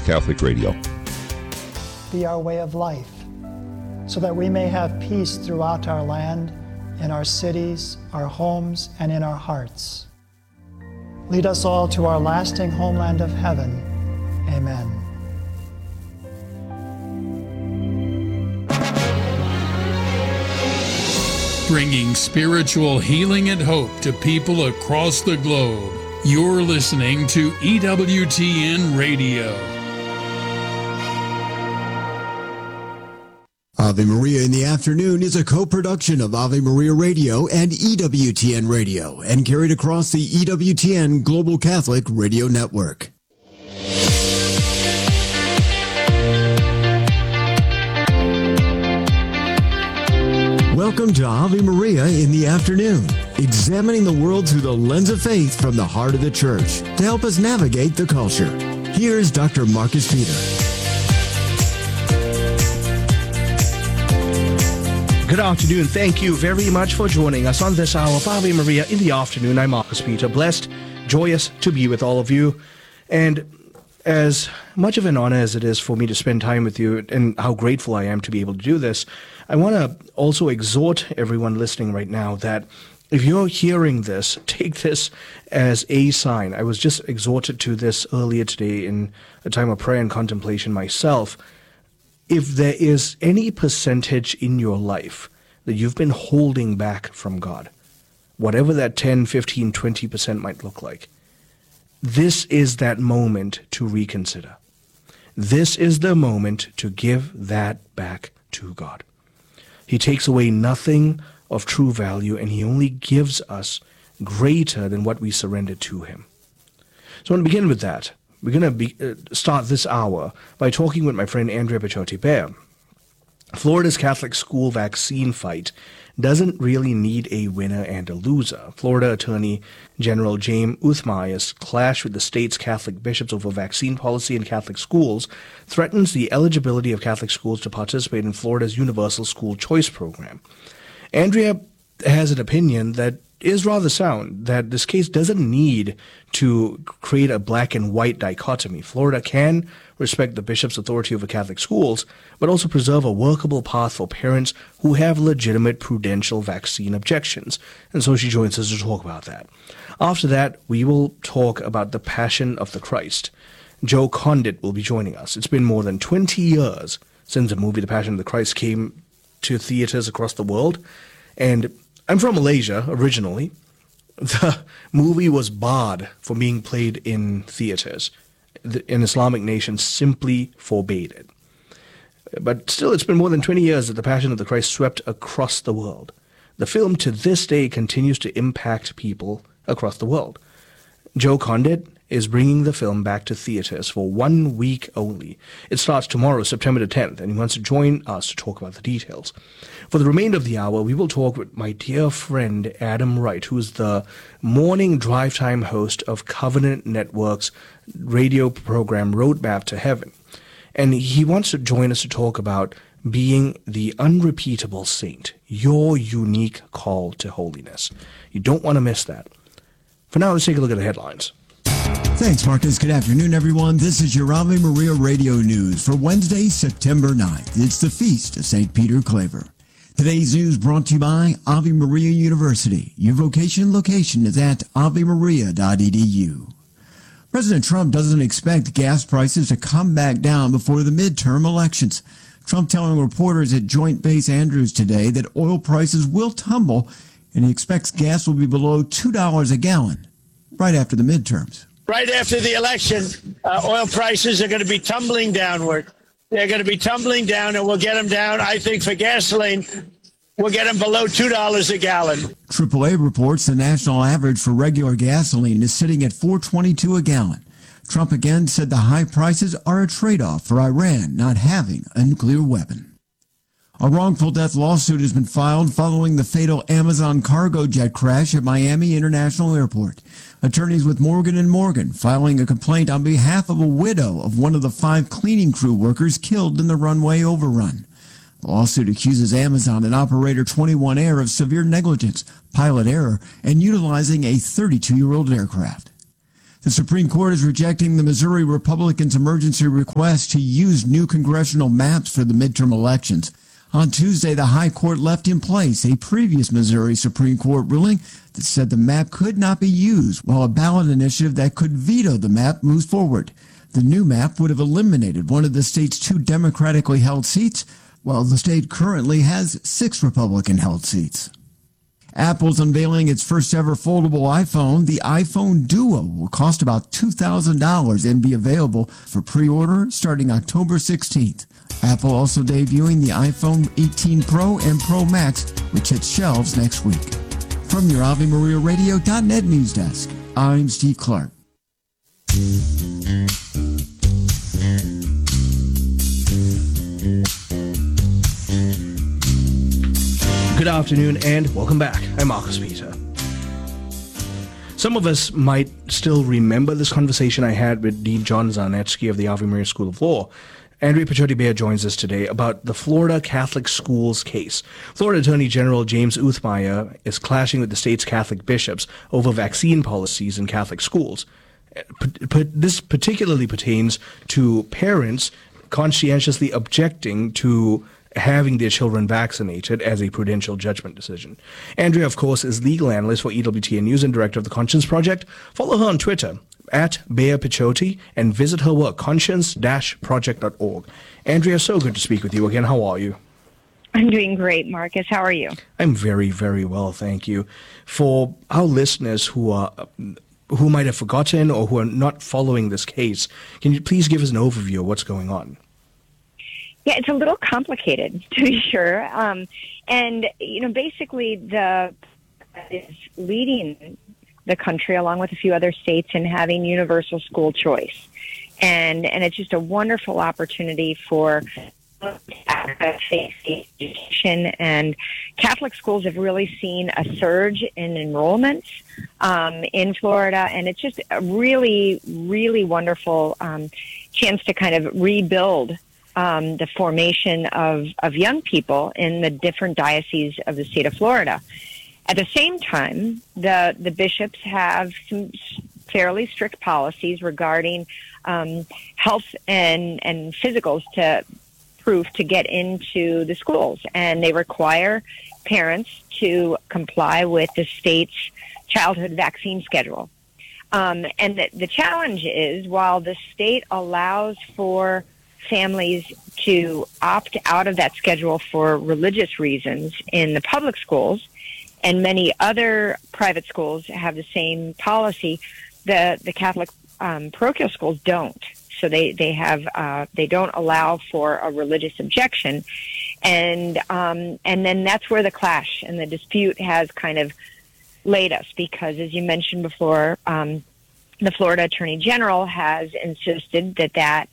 Catholic Radio. Be our way of life, so that we may have peace throughout our land, in our cities, our homes, and in our hearts. Lead us all to our lasting homeland of heaven. Amen. Bringing spiritual healing and hope to people across the globe. You're listening to EWTN Radio. Ave Maria in the Afternoon is a co-production of Ave Maria Radio and EWTN Radio and carried across the EWTN Global Catholic Radio Network. Welcome to Ave Maria in the Afternoon, examining the world through the lens of faith from the heart of the Church to help us navigate the culture. Here's Dr. Marcus Peter. Good afternoon. Thank you very much for joining us on this hour of Ave Maria in the Afternoon. I'm Marcus Peter, blessed, joyous to be with all of you. And as much of an honor as it is for me to spend time with you and how grateful I am to be able to do this, I want to also exhort everyone listening right now that if you're hearing this, take this as a sign. I was just exhorted to this earlier today in a time of prayer and contemplation myself. If there is any percentage in your life that you've been holding back from God, whatever that 10, 15, 20% might look like, this is that moment to reconsider. This is the moment to give that back to God. He takes away nothing of true value, and he only gives us greater than what we surrender to him. So I want to begin with that. We're going to start this hour by talking with my friend Andrea Picciotti-Bear. Florida's Catholic school vaccine fight doesn't really need a winner and a loser. Florida Attorney General James Uthmaya's clash with the state's Catholic bishops over vaccine policy in Catholic schools threatens the eligibility of Catholic schools to participate in Florida's Universal School Choice program. Andrea has an opinion that is rather sound, that this case doesn't need to create a black and white dichotomy. Florida can respect the bishop's authority over Catholic schools, but also preserve a workable path for parents who have legitimate prudential vaccine objections. And so she joins us to talk about that. After that, we will talk about the Passion of the Christ. Joe Condit will be joining us. It's been more than 20 years since the movie The Passion of the Christ came to theaters across the world, and I'm from Malaysia originally. The movie was barred from being played in theaters. An Islamic nation simply forbade it. But still, it's been more than 20 years that The Passion of the Christ swept across the world. The film to this day continues to impact people across the world. Joe Condit is bringing the film back to theaters for 1 week only. It starts tomorrow, September the 10th, and he wants to join us to talk about the details. For the remainder of the hour, we will talk with my dear friend Adam Wright, who is the morning drive time host of Covenant Network's radio program Roadmap to Heaven. And he wants to join us to talk about being the unrepeatable saint, your unique call to holiness. You don't want to miss that. For now, let's take a look at the headlines. Thanks, Marcus. Good afternoon, everyone. This is your Ave Maria Radio News for Wednesday, September 9th. It's the Feast of St. Peter Claver. Today's news brought to you by Ave Maria University. Your vocation location is at avemaria.edu. President Trump doesn't expect gas prices to come back down before the midterm elections. Trump telling reporters at Joint Base Andrews today that oil prices will tumble, and he expects gas will be below $2 a gallon right after the midterms. Right after the election, oil prices are going to be tumbling downward. They're going to be tumbling down, and we'll get them down, I think, for gasoline, we'll get them below $2 a gallon. AAA reports the national average for regular gasoline is sitting at $4.22 a gallon. Trump again said the high prices are a trade-off for Iran not having a nuclear weapon. A wrongful death lawsuit has been filed following the fatal Amazon cargo jet crash at Miami International Airport. Attorneys with Morgan & Morgan filing a complaint on behalf of a widow of one of the 5 cleaning crew workers killed in the runway overrun. The lawsuit accuses Amazon and operator 21 Air of severe negligence, pilot error, and utilizing a 32-year-old aircraft. The Supreme Court is rejecting the Missouri Republicans' emergency request to use new congressional maps for the midterm elections. On Tuesday, the High Court left in place a previous Missouri Supreme Court ruling that said the map could not be used, while a ballot initiative that could veto the map moves forward. The new map would have eliminated one of the state's 2 Democratically held seats, while the state currently has 6 Republican-held seats. Apple's unveiling its first ever foldable iPhone. The iPhone Duo will cost about $2,000 and be available for pre-order starting October 16th. Apple also debuting the iPhone 18 Pro and Pro Max, which hits shelves next week. From your AveMariaRadio.net news desk, I'm Steve Clark. Good afternoon and welcome back. I'm Marcus Peter. Some of us might still remember this conversation I had with Dean John Zarnetsky of the Ave Maria School of Law. Andrea Pachotti-Beyer joins us today about the Florida Catholic Schools case. Florida Attorney General James Uthmeier is clashing with the state's Catholic bishops over vaccine policies in Catholic schools. This particularly pertains to parents conscientiously objecting to having their children vaccinated as a prudential judgment decision. Andrea, of course, is legal analyst for EWTN News and director of the Conscience Project. Follow her on Twitter at Beyer Pachotti and visit her work, conscience-project.org. Andrea, so good to speak with you again. How are you? I'm doing great, Marcus. How are you? I'm very, very well, thank you. For our listeners who might have forgotten or who are not following this case, can you please give us an overview of what's going on? Yeah, it's a little complicated, to be sure. And, basically is leading the country along with a few other states in having universal school choice. And it's just a wonderful opportunity for education, and Catholic schools have really seen a surge in enrollments in Florida, and it's just a really, really wonderful chance to kind of rebuild the formation of young people in the different dioceses of the state of Florida. At the same time, the bishops have some fairly strict policies regarding health and physicals to proof to get into the schools, and they require parents to comply with the state's childhood vaccine schedule. And the challenge is, while the state allows for families to opt out of that schedule for religious reasons in the public schools, and many other private schools have the same policy, the Catholic parochial schools don't. So they don't allow for a religious objection, and then that's where the clash and the dispute has kind of laid us, because as you mentioned before, the Florida Attorney General has insisted that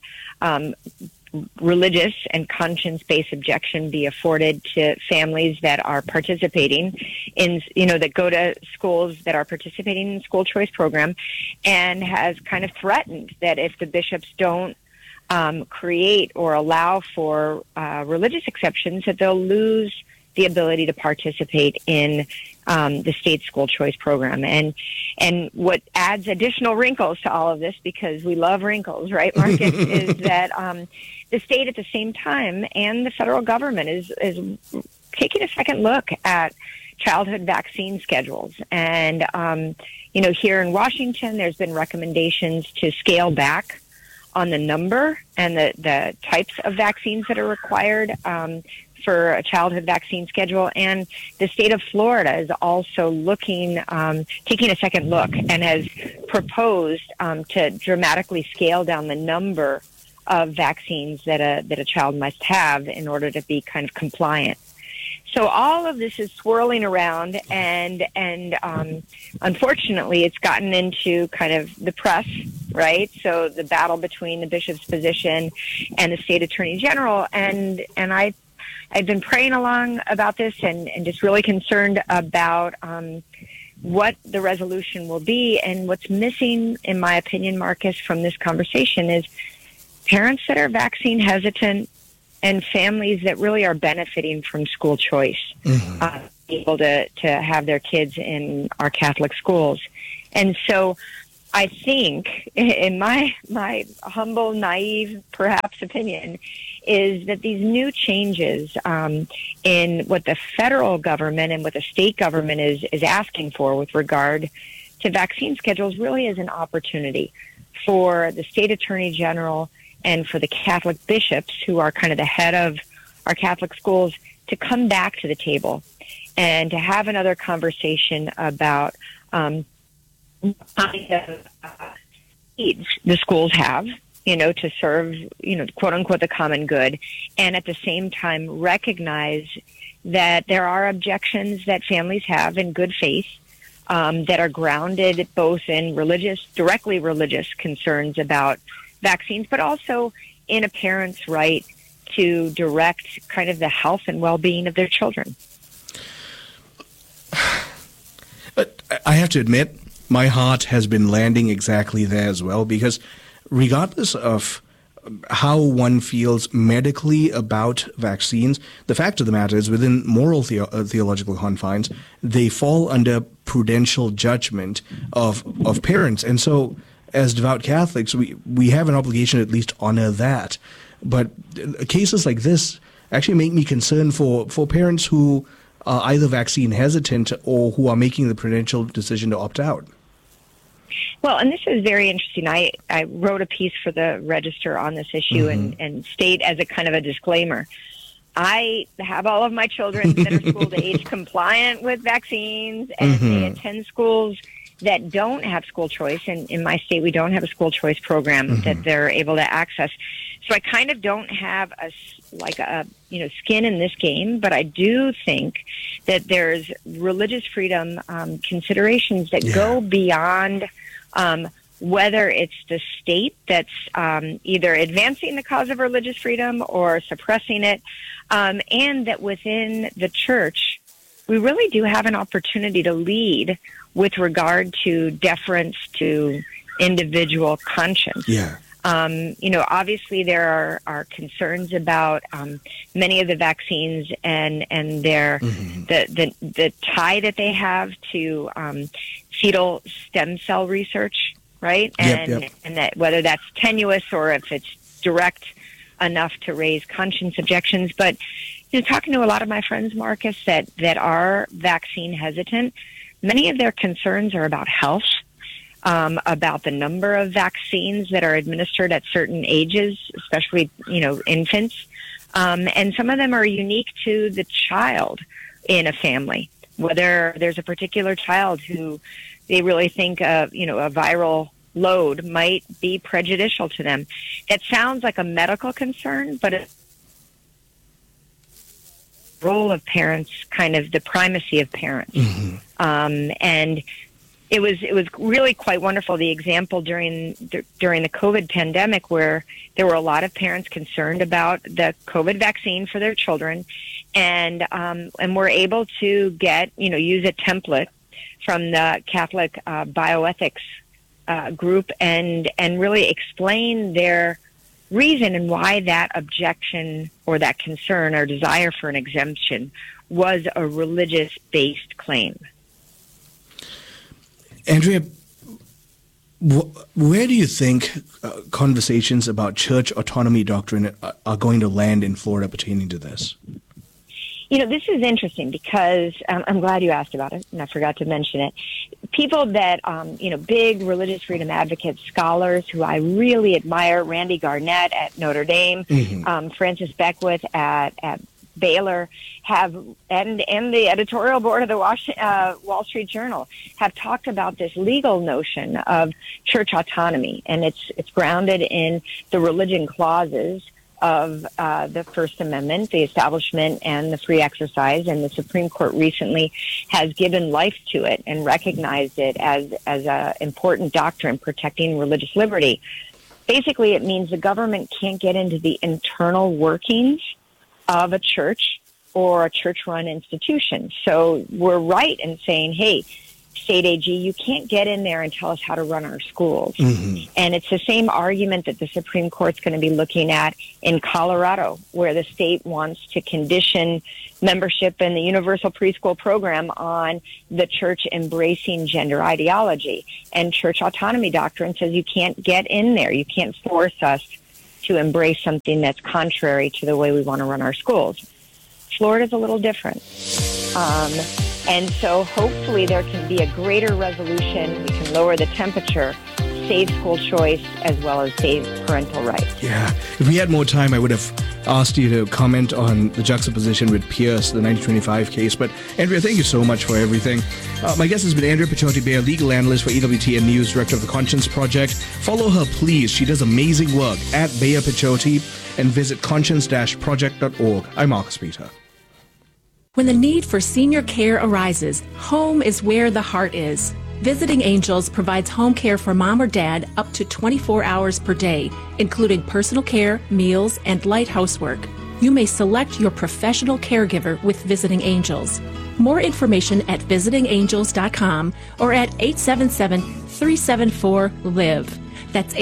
religious and conscience-based objection be afforded to families that are participating in, that go to schools that are participating in the school choice program, and has kind of threatened that if the bishops don't create or allow for religious exceptions, that they'll lose the ability to participate in the state school choice program. And what adds additional wrinkles to all of this, because we love wrinkles, right, Marcus, is that the state at the same time and the federal government is taking a second look at childhood vaccine schedules. And, here in Washington, there's been recommendations to scale back on the number and the types of vaccines that are required for a childhood vaccine schedule. And the state of Florida is also taking a second look, and has proposed to dramatically scale down the number of vaccines that a child must have in order to be kind of compliant. So all of this is swirling around, and unfortunately, it's gotten into kind of the press, right? So the battle between the bishop's position and the state attorney general, and I've been praying along about this, and just really concerned about what the resolution will be. And what's missing, in my opinion, Marcus, from this conversation is parents that are vaccine hesitant and families that really are benefiting from school choice, able to have their kids in our Catholic schools. And so I think, in my humble, naive, perhaps opinion, is that these new changes in what the federal government and what the state government is asking for with regard to vaccine schedules really is an opportunity for the state attorney general and for the Catholic bishops, who are kind of the head of our Catholic schools, to come back to the table and to have another conversation about kind of needs the schools have, to serve, quote unquote, the common good, and at the same time recognize that there are objections that families have in good faith that are grounded both in directly religious concerns about vaccines, but also in a parent's right to direct kind of the health and well-being of their children. But I have to admit, my heart has been landing exactly there as well, because regardless of how one feels medically about vaccines, the fact of the matter is, within moral theological confines, they fall under prudential judgment of parents. And so, as devout Catholics, we have an obligation to at least honor that. But cases like this actually make me concerned for parents who are either vaccine hesitant or who are making the prudential decision to opt out. Well, and this is very interesting. I wrote a piece for the Register on this issue and state as a kind of a disclaimer, I have all of my children that are school age compliant with vaccines, and they attend schools that don't have school choice. And in my state, we don't have a school choice program that they're able to access. So I kind of don't have a skin in this game, but I do think that there's religious freedom considerations that go beyond whether it's the state that's either advancing the cause of religious freedom or suppressing it, and that within the church, we really do have an opportunity to lead with regard to deference to individual conscience. Yeah. Obviously there are concerns about many of the vaccines and their the tie that they have to fetal stem cell research, right? And that whether that's tenuous or if it's direct enough to raise conscience objections. But talking to a lot of my friends, Marcus, that are vaccine hesitant, many of their concerns are about health. About the number of vaccines that are administered at certain ages, especially, infants. And some of them are unique to the child in a family, whether there's a particular child who they really think, a viral load might be prejudicial to them. It sounds like a medical concern, but it's the role of parents, kind of the primacy of parents. And it was really quite wonderful, the example during the COVID pandemic, where there were a lot of parents concerned about the COVID vaccine for their children, and were able to use a template from the Catholic bioethics group and really explain their reason and why that objection or that concern or desire for an exemption was a religious-based claim. Andrea, where do you think conversations about church autonomy doctrine are going to land in Florida pertaining to this? This is interesting because I'm glad you asked about it, and I forgot to mention it. People that, big religious freedom advocates, scholars who I really admire, Randy Garnett at Notre Dame, Francis Beckwith at Baylor, and the editorial board of the Wall Street Journal have talked about this legal notion of church autonomy, and it's grounded in the religion clauses of the First Amendment, the Establishment, and the free exercise. And the Supreme Court recently has given life to it and recognized it as an important doctrine protecting religious liberty. Basically, it means the government can't get into the internal workings of a church or a church-run institution. So we're right in saying, hey, state AG, you can't get in there and tell us how to run our schools. And it's the same argument that the Supreme Court's going to be looking at in Colorado, where the state wants to condition membership in the universal preschool program on the church embracing gender ideology. And church autonomy doctrine says you can't get in there. You can't force us to embrace something that's contrary to the way we want to run our schools. Florida's a little different. And so hopefully there can be a greater resolution. We can lower the temperature, save school choice, as well as save parental rights. Yeah. If we had more time, I would have asked you to comment on the juxtaposition with Pierce, the 1925 case. But Andrea, thank you so much for everything. My guest has been Andrea Picciotti-Beyer, legal analyst for EWTN News, director of the Conscience Project. Follow her, please. She does amazing work at Beyer Picciotti, and visit conscience-project.org. I'm Marcus Peter. When the need for senior care arises, home is where the heart is. Visiting Angels provides home care for mom or dad up to 24 hours per day, including personal care, meals, and light housework. You may select your professional caregiver with Visiting Angels. More information at visitingangels.com or at 877-374-LIVE. That's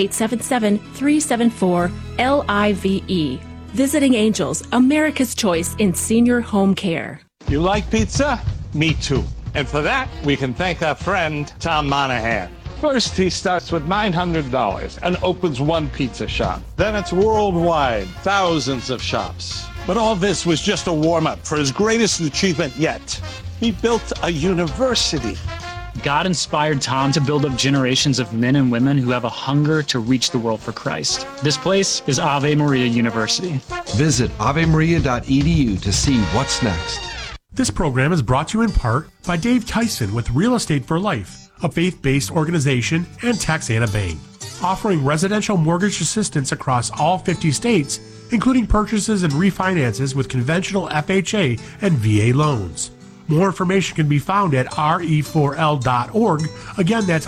877-374-LIVE. Visiting Angels, America's choice in senior home care. You like pizza? Me too. And for that, we can thank our friend, Tom Monahan. First, he starts with $900 and opens one pizza shop. Then it's worldwide, thousands of shops. But all this was just a warm-up for his greatest achievement yet. He built a university. God inspired Tom to build up generations of men and women who have a hunger to reach the world for Christ. This place is Ave Maria University. Visit avemaria.edu to see what's next. This program is brought to you in part by Dave Tyson with Real Estate for Life, a faith-based organization, and Texana Bank, offering residential mortgage assistance across all 50 states, including purchases and refinances with conventional FHA and VA loans. More information can be found at re4l.org. Again, that's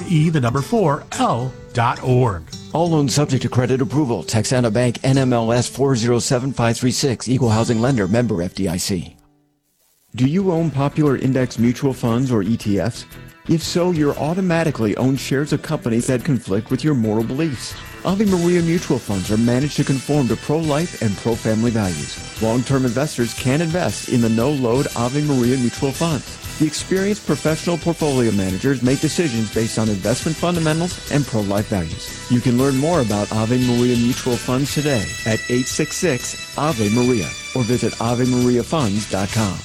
re4l.org. All loans subject to credit approval. Texana Bank, NMLS 407536, Equal Housing Lender, member FDIC. Do you own popular index mutual funds or ETFs? If so, you're automatically own shares of companies that conflict with your moral beliefs. Ave Maria mutual funds are managed to conform to pro-life and pro-family values. Long-term investors can invest in the no-load Ave Maria mutual funds. The experienced professional portfolio managers make decisions based on investment fundamentals and pro-life values. You can learn more about Ave Maria mutual funds today at 866-AVE-MARIA or visit AveMariaFunds.com.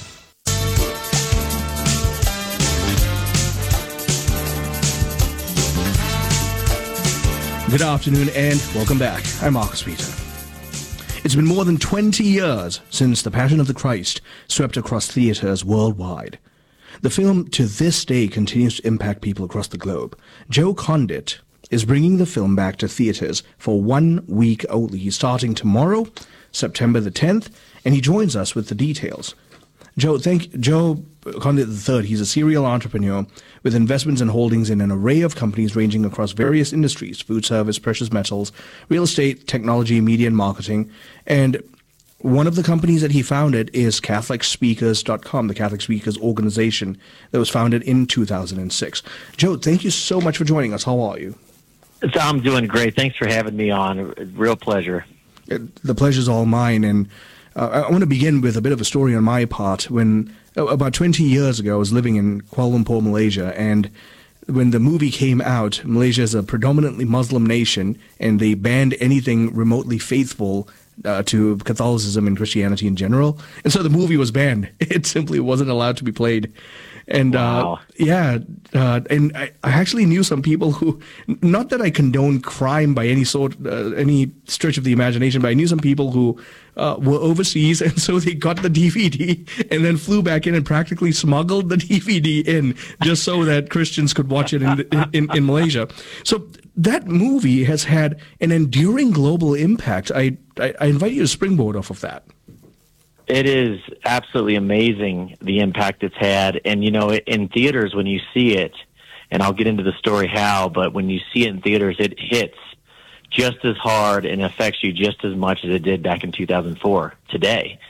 Good afternoon and welcome back. I'm Marcus Peter. It's been more than 20 years since The Passion of the Christ swept across theaters worldwide. The film to this day continues to impact people across the globe. Joe Condit is bringing the film back to theaters for 1 week only. He's starting tomorrow, September the 10th, and he joins us with the details. Joe Condit III, he's a serial entrepreneur with investments and holdings in an array of companies ranging across various industries: food service, precious metals, real estate, technology, media, and marketing. And one of the companies that he founded is CatholicSpeakers.com, the Catholic Speakers organization that was founded in 2006. Joe, thank you so much for joining us. How are you? I'm doing great. Thanks for having me on. Real pleasure. The pleasure's all mine. And I want to begin with a bit of a story on my part. When about 20 years ago, I was living in Kuala Lumpur, Malaysia, and when the movie came out, Malaysia is a predominantly Muslim nation, and they banned anything remotely faithful to Catholicism and Christianity in general. And so the movie was banned. It simply wasn't allowed to be played. And wow. And I actually knew some people who, not that I condone crime by any stretch of the imagination, but I knew some people who were overseas, and so they got the DVD and then flew back in and practically smuggled the DVD in just so that Christians could watch it in Malaysia. So that movie has had an enduring global impact. I invite you to springboard off of that. It is absolutely amazing, the impact it's had. And, you know, in theaters, when you see it, and I'll get into the story how, but when you see it in theaters, it hits just as hard and affects you just as much as it did back in 2004 today.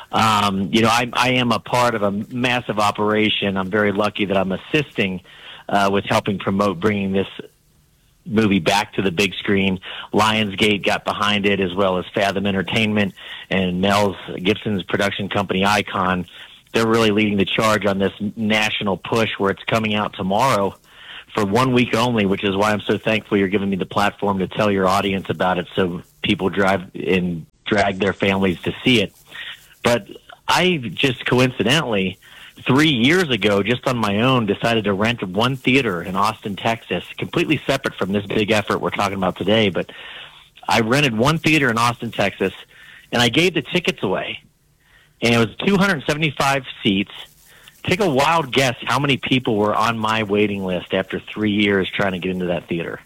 I am a part of a massive operation. I'm very lucky that I'm assisting with helping promote bringing this movie back to the big screen. Lionsgate got behind it, as well as Fathom Entertainment and Mel Gibson's production company Icon. They're really leading the charge on this national push where it's coming out tomorrow for 1 week only, which is why I'm so thankful you're giving me the platform to tell your audience about it so people drag their families to see it. But I just coincidentally, 3 years ago, just on my own, decided to rent one theater in Austin, Texas, completely separate from this big effort we're talking about today. But I rented one theater in Austin, Texas, and I gave the tickets away. And it was 275 seats. Take a wild guess how many people were on my waiting list after 3 years trying to get into that theater.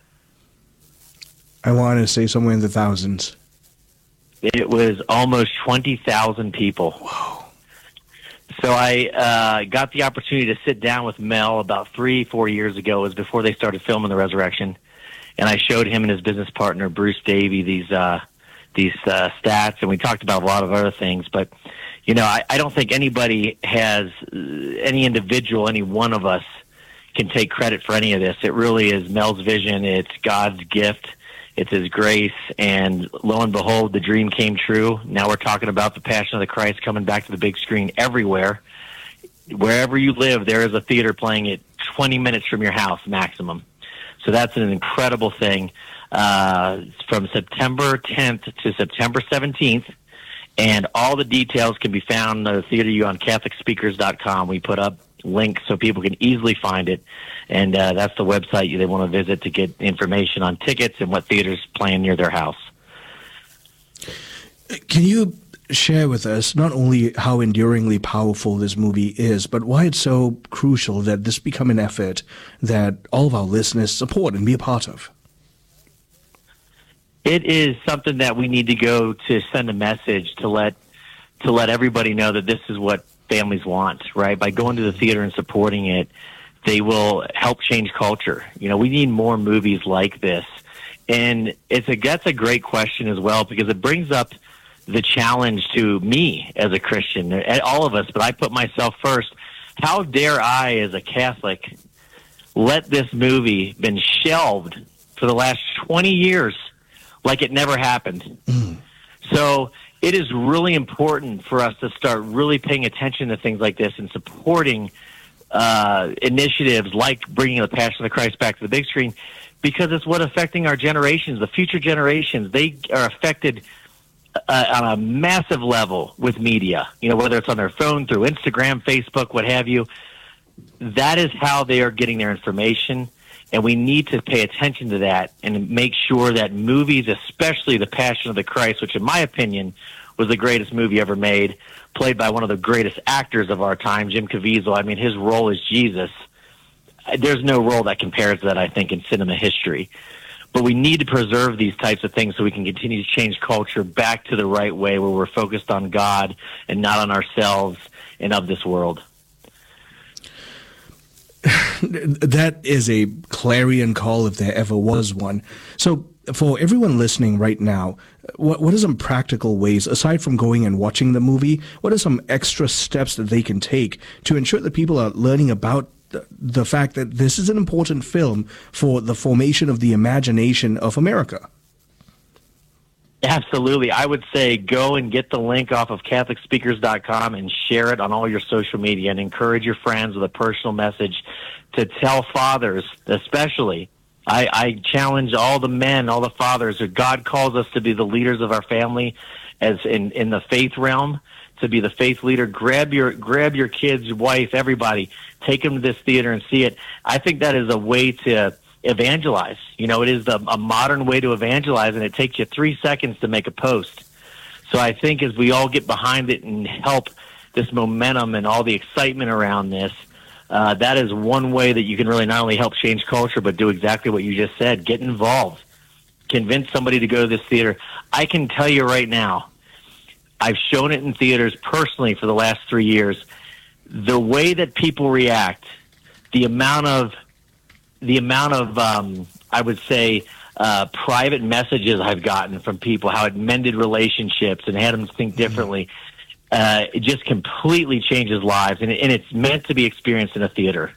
I want to say somewhere in the thousands. It was almost 20,000 people. Whoa. So I got the opportunity to sit down with Mel about 3-4 years ago. It was before they started filming The Resurrection. And I showed him and his business partner, Bruce Davey, these stats, and we talked about a lot of other things. But, I don't think anybody has, any individual, any one of us can take credit for any of this. It really is Mel's vision. It's God's gift. It's His grace. And lo and behold, the dream came true. Now we're talking about the Passion of the Christ coming back to the big screen everywhere. Wherever you live, there is a theater playing it 20 minutes from your house maximum. So that's an incredible thing. From September 10th to September 17th. And all the details can be found on Theater U on CatholicSpeakers.com. We put up links so people can easily find it. And that's the website they want to visit to get information on tickets and what theaters playing near their house. Can you share with us not only how enduringly powerful this movie is, but why it's so crucial that this become an effort that all of our listeners support and be a part of? It is something that we need to go to send a message to let everybody know that this is what families want, right? By going to the theater and supporting it, they will help change culture. We need more movies like this. And that's a great question as well, because it brings up the challenge to me as a Christian, all of us, but I put myself first. How dare I, as a Catholic, let this movie been shelved for the last 20 years like it never happened? So it is really important for us to start really paying attention to things like this and supporting initiatives like bringing the Passion of the Christ back to the big screen, because it's what affecting our generations, the future generations. They are affected on a massive level with media, whether it's on their phone, through Instagram, Facebook, what have you. That is how they are getting their information. And we need to pay attention to that and make sure that movies, especially The Passion of the Christ, which in my opinion was the greatest movie ever made, played by one of the greatest actors of our time, Jim Caviezel. I mean, his role as Jesus, there's no role that compares to that, I think, in cinema history. But we need to preserve these types of things so we can continue to change culture back to the right way, where we're focused on God and not on ourselves and of this world. That is a clarion call if there ever was one. So for everyone listening right now, what are some practical ways, aside from going and watching the movie, what are some extra steps that they can take to ensure that people are learning about the fact that this is an important film for the formation of the imagination of America? Absolutely. I would say go and get the link off of CatholicSpeakers.com and share it on all your social media, and encourage your friends with a personal message to tell fathers, especially. I challenge all the men, all the fathers, that God calls us to be the leaders of our family, as in the faith realm, to be the faith leader. Grab your kids, your wife, everybody. Take them to this theater and see it. I think that is a way to evangelize. It is a modern way to evangelize, and it takes you 3 seconds to make a post. So I think as we all get behind it and help this momentum and all the excitement around this, that is one way that you can really not only help change culture, but do exactly what you just said. Get involved. Convince somebody to go to this theater. I can tell you right now, I've shown it in theaters personally for the last 3 years. The way that people react, the amount of I would say private messages I've gotten from people, how it mended relationships and had them think differently. it just completely changes lives, and it's meant to be experienced in a theater.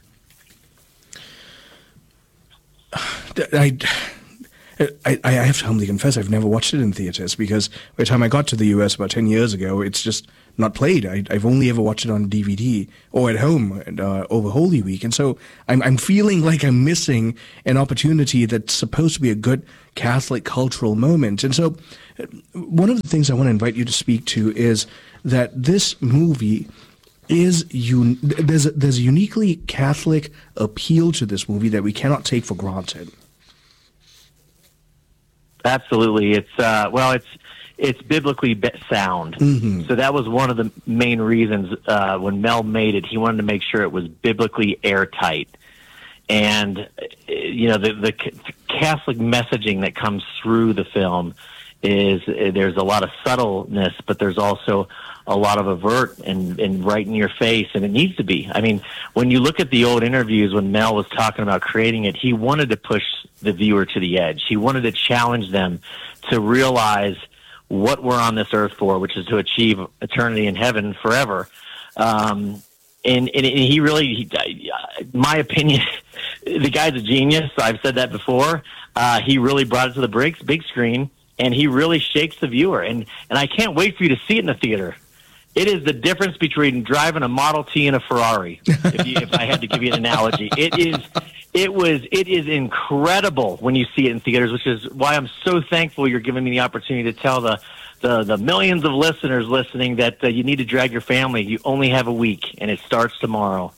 I have to humbly confess I've never watched it in theaters, because by the time I got to the US about 10 years ago, it's just not played. I've only ever watched it on DVD or at home over Holy Week. And so I'm feeling like I'm missing an opportunity that's supposed to be a good Catholic cultural moment. And so one of the things I want to invite you to speak to is that this movie is there's a uniquely Catholic appeal to this movie that we cannot take for granted. Absolutely. It's biblically sound. Mm-hmm. So that was one of the main reasons when Mel made it. He wanted to make sure it was biblically airtight. And, the Catholic messaging that comes through the film is there's a lot of subtleness, but there's also a lot of overt and right in your face, and it needs to be. I mean, when you look at the old interviews when Mel was talking about creating it, he wanted to push the viewer to the edge. He wanted to challenge them to realize what we're on this earth for, which is to achieve eternity in heaven forever. And he really, my opinion, the guy's a genius. I've said that before. He really brought it to the big screen, and he really shakes the viewer. And I can't wait for you to see it in the theater. It is the difference between driving a Model T and a Ferrari. If I had to give you an analogy, it is incredible when you see it in theaters, which is why I'm so thankful you're giving me the opportunity to tell the millions of listeners listening that you need to drag your family. You only have a week, and it starts tomorrow.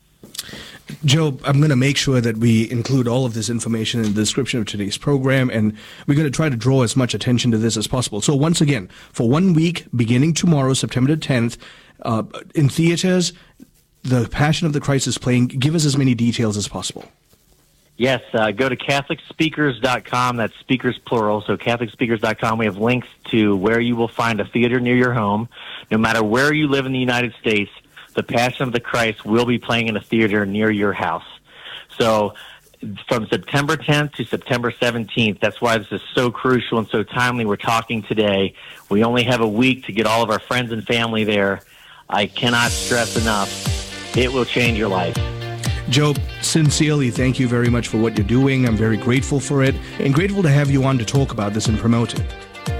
Joe, I'm going to make sure that we include all of this information in the description of today's program, and we're going to try to draw as much attention to this as possible. So once again, for 1 week, beginning tomorrow, September 10th, in theaters, The Passion of the Christ is playing. Give us as many details as possible. Yes, go to CatholicSpeakers.com. That's speakers plural, so CatholicSpeakers.com. We have links to where you will find a theater near your home. No matter where you live in the United States, The Passion of the Christ will be playing in a theater near your house. So from September 10th to September 17th, that's why this is so crucial and so timely. We're talking today. We only have a week to get all of our friends and family there. I cannot stress enough, it will change your life. Joe, sincerely, thank you very much for what you're doing. I'm very grateful for it, and grateful to have you on to talk about this and promote it.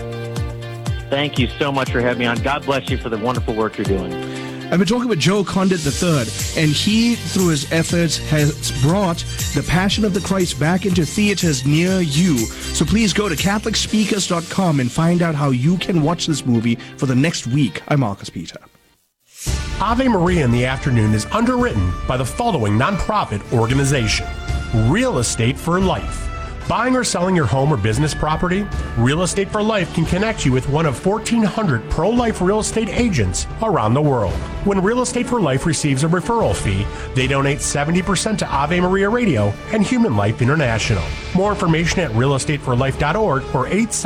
Thank you so much for having me on. God bless you for the wonderful work you're doing. I've been talking with Joe Condit III, and he, through his efforts, has brought The Passion of the Christ back into theaters near you. So please go to CatholicSpeakers.com and find out how you can watch this movie for the next week. I'm Marcus Peter. Ave Maria in the Afternoon is underwritten by the following nonprofit organization: Real Estate for Life. Buying or selling your home or business property? Real Estate for Life can connect you with one of 1,400 pro-life real estate agents around the world. When Real Estate for Life receives a referral fee, they donate 70% to Ave Maria Radio and Human Life International. More information at realestateforlife.org or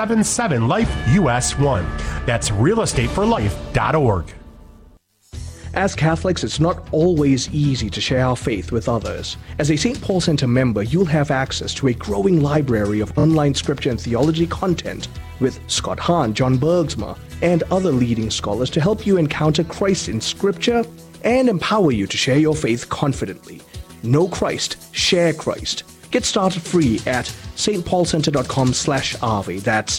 877-LIFE-US1. That's realestateforlife.org. As Catholics, it's not always easy to share our faith with others. As a St. Paul Center member, you'll have access to a growing library of online scripture and theology content with Scott Hahn, John Bergsma, and other leading scholars to help you encounter Christ in Scripture and empower you to share your faith confidently. Know Christ, share Christ. Get started free at stpaulcenter.com/Ave. That's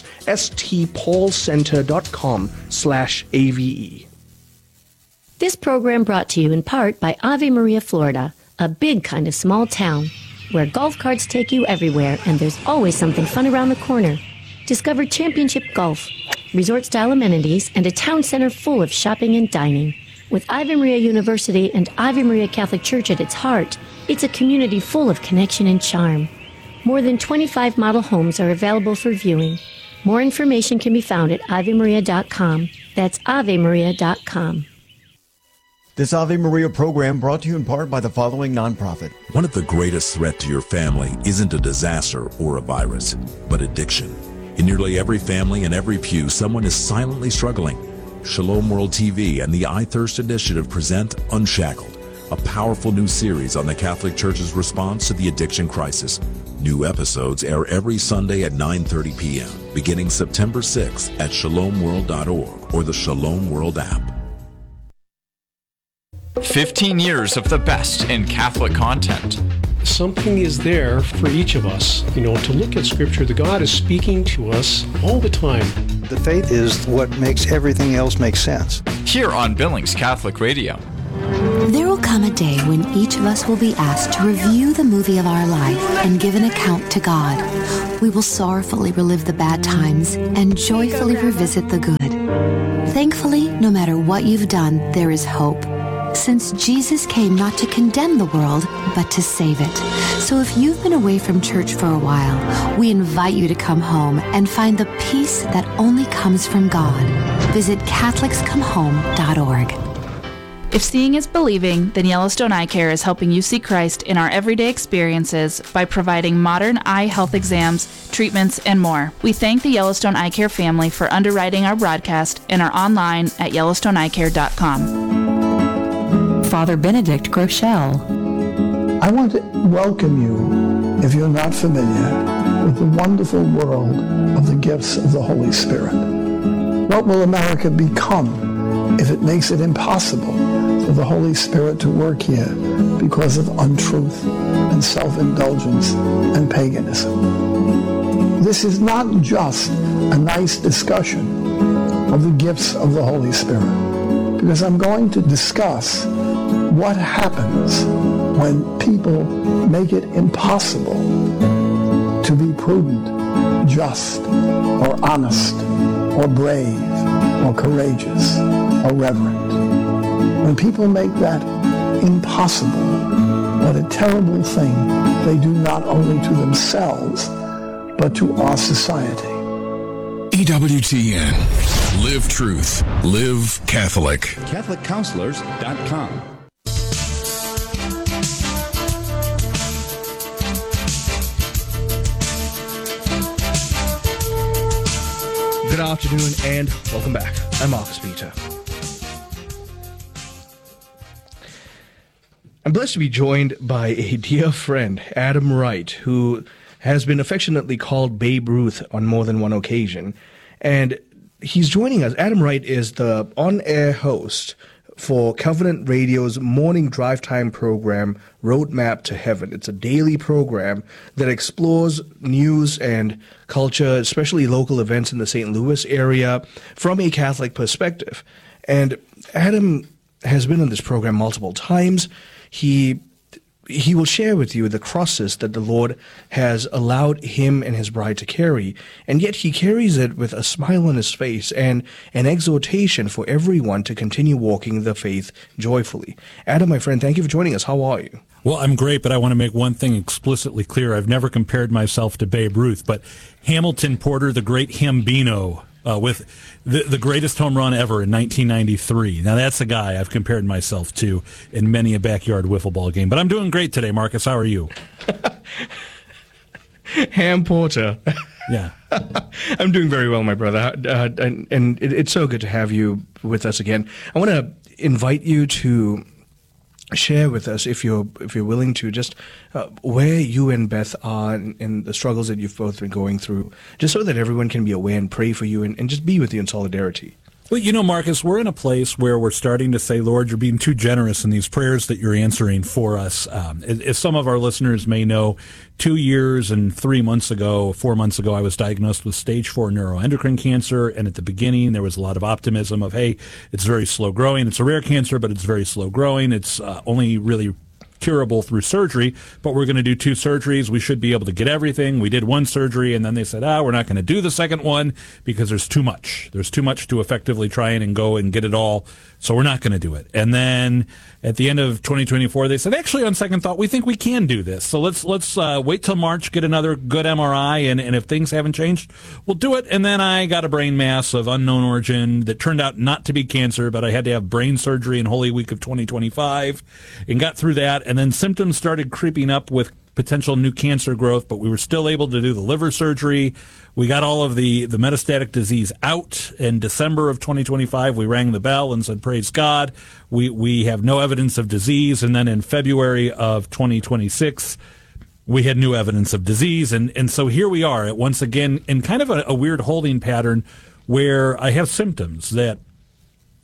stpaulcenter.com/AVE. This program brought to you in part by Ave Maria, Florida, a big kind of small town where golf carts take you everywhere and there's always something fun around the corner. Discover championship golf, resort-style amenities, and a town center full of shopping and dining. With Ave Maria University and Ave Maria Catholic Church at its heart, it's a community full of connection and charm. More than 25 model homes are available for viewing. More information can be found at AveMaria.com. That's AveMaria.com. This Ave Maria program brought to you in part by the following nonprofit. One of the greatest threats to your family isn't a disaster or a virus, but addiction. In nearly every family and every pew, someone is silently struggling. Shalom World TV and the iThirst Initiative present Unshackled, a powerful new series on the Catholic Church's response to the addiction crisis. New episodes air every Sunday at 9:30 p.m., beginning September 6th at shalomworld.org or the Shalom World app. 15 years of the best in Catholic content. Something is there for each of us, to look at Scripture. The God is speaking to us all the time. The faith is what makes everything else make sense. Here on Billings Catholic Radio. There will come a day when each of us will be asked to review the movie of our life and give an account to God. We will sorrowfully relive the bad times and joyfully revisit the good. Thankfully, no matter what you've done, there is hope. Since Jesus came not to condemn the world, but to save it. So if you've been away from church for a while, we invite you to come home and find the peace that only comes from God. Visit CatholicsComeHome.org. If seeing is believing, then Yellowstone Eye Care is helping you see Christ in our everyday experiences by providing modern eye health exams, treatments, and more. We thank the Yellowstone Eye Care family for underwriting our broadcast and are online at YellowstoneEyeCare.com. Father Benedict Groeschel. I want to welcome you, if you're not familiar, with the wonderful world of the gifts of the Holy Spirit. What will America become if it makes it impossible for the Holy Spirit to work here because of untruth and self-indulgence and paganism? This is not just a nice discussion of the gifts of the Holy Spirit, because I'm going to discuss what happens when people make it impossible to be prudent, just, or honest, or brave, or courageous, or reverent. When people make that impossible, what a terrible thing they do not only to themselves, but to our society. EWTN. Live truth. Live Catholic. CatholicCounselors.com. Good afternoon and welcome back. I'm Marcus Peter. I'm blessed to be joined by a dear friend, Adam Wright, who has been affectionately called Babe Ruth on more than one occasion. And he's joining us. Adam Wright is the on-air host for Covenant Radio's morning drive time program, Roadmap to Heaven. It's a daily program that explores news and culture, especially local events in the St. Louis area, from a Catholic perspective. And Adam has been on this program multiple times. He will share with you the crosses that the Lord has allowed him and his bride to carry, and yet he carries it with a smile on his face and an exhortation for everyone to continue walking the faith joyfully. Adam, my friend, thank you for joining us. How are you? Well, I'm great, but I want to make one thing explicitly clear. I've never compared myself to Babe Ruth, but Hamilton Porter, the great Hambino, with the greatest home run ever in 1993. Now, that's a guy I've compared myself to in many a backyard wiffle ball game. But I'm doing great today, Marcus. How are you? Ham Porter. Yeah. I'm doing very well, my brother. And it's so good to have you with us again. I want to invite you to share with us, if you're willing to, just where you and Beth are and the struggles that you've both been going through, just so that everyone can be aware and pray for you and just be with you in solidarity. Well, Marcus, we're in a place where we're starting to say, Lord, you're being too generous in these prayers that you're answering for us. As some of our listeners may know, 2 years and 4 months ago, I was diagnosed with stage 4 neuroendocrine cancer. And at the beginning, there was a lot of optimism of, hey, it's very slow growing. It's a rare cancer, but it's very slow growing. It's only really curable through surgery, but we're going to do 2 surgeries. We should be able to get everything. We did 1 surgery, and then they said, we're not going to do the second one because there's too much. There's too much to effectively try and go and get it all, so we're not going to do it. And then at the end of 2024, they said, actually, on second thought, we think we can do this. So let's wait till March, get another good MRI, and if things haven't changed, we'll do it. And then I got a brain mass of unknown origin that turned out not to be cancer, but I had to have brain surgery in Holy Week of 2025 and got through that. And then symptoms started creeping up with potential new cancer growth, but we were still able to do the liver surgery. We got all of the metastatic disease out in December of 2025. We rang the bell and said, praise God, we have no evidence of disease. And then in February of 2026, we had new evidence of disease. And so here we are once again in kind of a weird holding pattern where I have symptoms that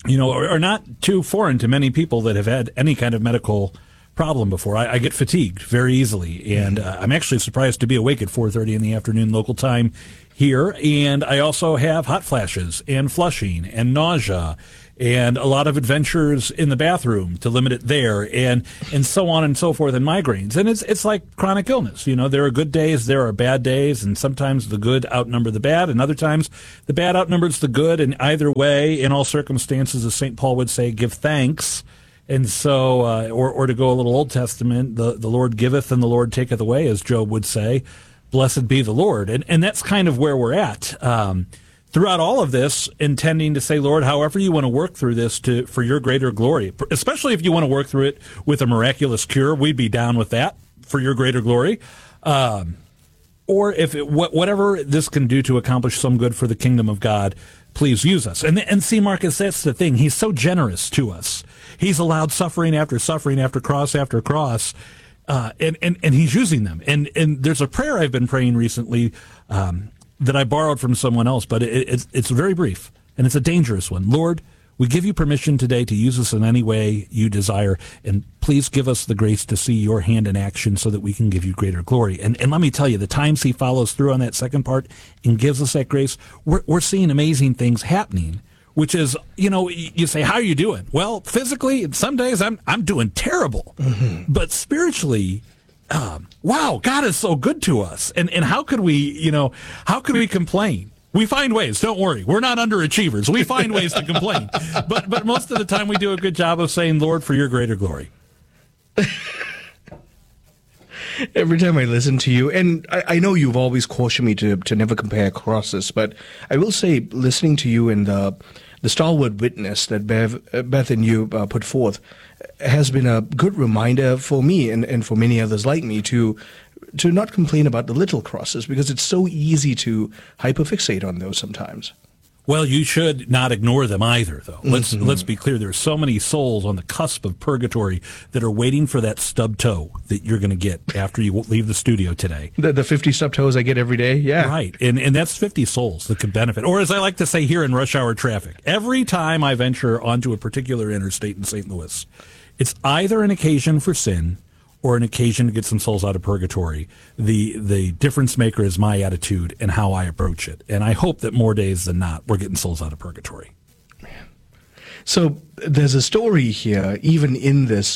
are not too foreign to many people that have had any kind of medical problem before. I get fatigued very easily, and I'm actually surprised to be awake at 4:30 in the afternoon local time here. And I also have hot flashes and flushing and nausea and a lot of adventures in the bathroom to limit it there, and so on and so forth, and migraines. And it's like chronic illness. There are good days, there are bad days, and sometimes the good outnumber the bad, and other times the bad outnumbers the good. And either way, in all circumstances, as St. Paul would say, give thanks. And so, or to go a little Old Testament, the Lord giveth and the Lord taketh away, as Job would say. Blessed be the Lord. And that's kind of where we're at. Throughout all of this, intending to say, Lord, however you want to work through this for your greater glory, especially if you want to work through it with a miraculous cure, we'd be down with that for your greater glory. Or if whatever this can do to accomplish some good for the kingdom of God, please use us. And see, Marcus, that's the thing. He's so generous to us. He's allowed suffering after cross after cross, and he's using them. And there's a prayer I've been praying recently that I borrowed from someone else, but it's very brief, and it's a dangerous one. Lord, we give you permission today to use us in any way you desire, and please give us the grace to see your hand in action so that we can give you greater glory. And let me tell you, the times he follows through on that second part and gives us that grace, we're seeing amazing things happening, which is, you say, how are you doing? Well, physically, some days I'm doing terrible, but spiritually, wow, God is so good to us. And how could we complain? We find ways. Don't worry. We're not underachievers. We find ways to complain. But most of the time we do a good job of saying, Lord, for your greater glory. Every time I listen to you, and I know you've always cautioned me to never compare crosses, but I will say, listening to you and the stalwart witness that Beth and you put forth has been a good reminder for me and for many others like me to not complain about the little crosses, because it's so easy to hyperfixate on those sometimes. Well, you should not ignore them either, though. Let's be clear. There are so many souls on the cusp of purgatory that are waiting for that stub toe that you're going to get after you leave the studio today. The 50 stub toes I get every day? Yeah. Right. And that's 50 souls that could benefit. Or as I like to say here in rush hour traffic, every time I venture onto a particular interstate in St. Louis, it's either an occasion for sin or an occasion to get some souls out of purgatory. The difference maker is my attitude and how I approach it. And I hope that more days than not, we're getting souls out of purgatory. So there's a story here, even in this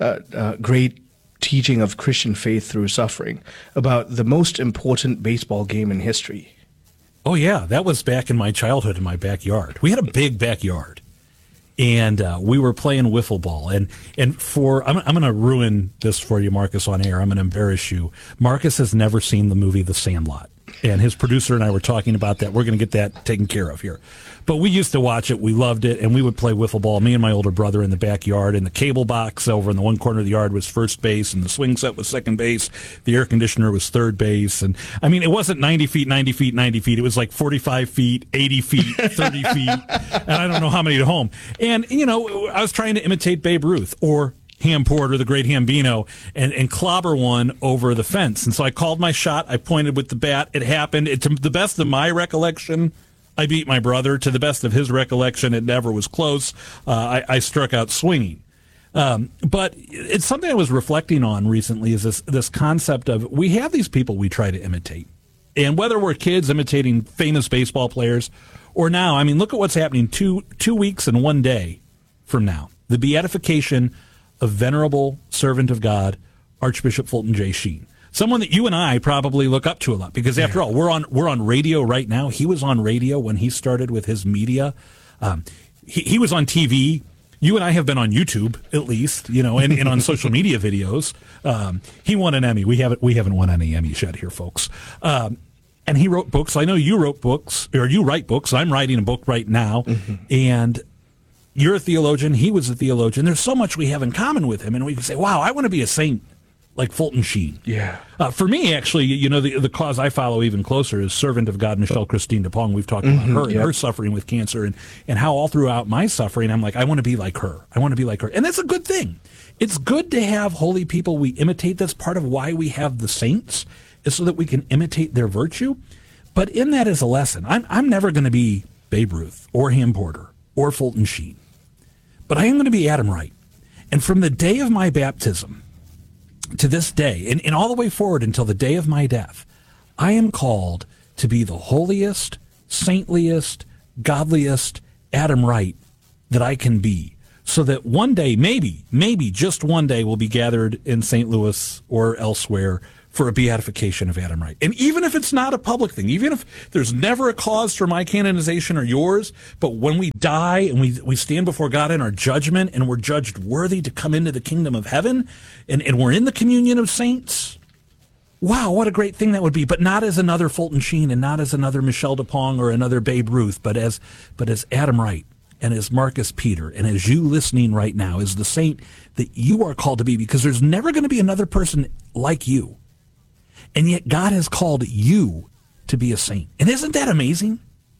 great teaching of Christian faith through suffering, about the most important baseball game in history. Oh, yeah. That was back in my childhood in my backyard. We had a big backyard. And we were playing wiffle ball. And I'm going to ruin this for you, Marcus, on air. I'm going to embarrass you. Marcus has never seen the movie The Sandlot. And his producer and I were talking about that. We're going to get that taken care of here. But we used to watch it. We loved it. And we would play wiffle ball, me and my older brother, in the backyard. And the cable box over in the one corner of the yard was first base. And the swing set was second base. The air conditioner was third base. And, I mean, it wasn't 90 feet, 90 feet, 90 feet. It was like 45 feet, 80 feet, 30 feet. And I don't know how many to home. And, I was trying to imitate Babe Ruth or Ham Porter, the great Hambino, and clobber one over the fence. And so I called my shot. I pointed with the bat. It happened. To the best of my recollection, I beat my brother. To the best of his recollection, it never was close. I struck out swinging. But it's something I was reflecting on recently, is this concept of we have these people we try to imitate. And whether we're kids imitating famous baseball players or now, I mean, look at what's happening 2 weeks and 1 day from now. The beatification of venerable servant of God, Archbishop Fulton J. Sheen. Someone that you and I probably look up to a lot, because after all, we're on radio right now. He was on radio when he started with his media. He was on TV. You and I have been on YouTube, at least, and on social media videos. He won an Emmy. We haven't won any Emmys yet here, folks. And he wrote books. I know you wrote books, or you write books. I'm writing a book right now, and you're a theologian. He was a theologian. There's so much we have in common with him, and we can say, wow, I want to be a saint like Fulton Sheen. Yeah. For me, actually, the cause I follow even closer is servant of God, Michelle Christine DePong. We've talked about her and her suffering with cancer, and how all throughout my suffering, I'm like, I want to be like her. I want to be like her. And that's a good thing. It's good to have holy people we imitate. That's part of why we have the saints, is so that we can imitate their virtue. But in that is a lesson. I'm never going to be Babe Ruth or Ham Porter or Fulton Sheen. but I am going to be Adam Wright. And from the day of my baptism to this day, and all the way forward until the day of my death, I am called to be the holiest, saintliest, godliest Adam Wright that I can be. So that one day, maybe just one day, we'll be gathered in St. Louis or elsewhere for a beatification of Adam Wright. And even if it's not a public thing, even if there's never a cause for my canonization or yours, but when we die and we stand before God in our judgment and we're judged worthy to come into the kingdom of heaven and we're in the communion of saints, wow, what a great thing that would be. But not as another Fulton Sheen and not as another Michel DePong or another Babe Ruth, but as Adam Wright and as Marcus Peter and as you listening right now, as the saint that you are called to be, because there's never going to be another person like you. And yet God has called you to be a saint. And isn't that amazing?